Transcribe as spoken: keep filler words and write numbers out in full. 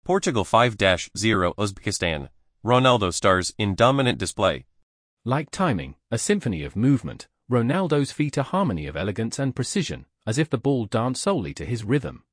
Portugal five zero Uzbekistan. Ronaldo stars in dominant display. Like timing, a symphony of movement, Ronaldo's feet a harmony of elegance and precision, as if the ball danced solely to his rhythm.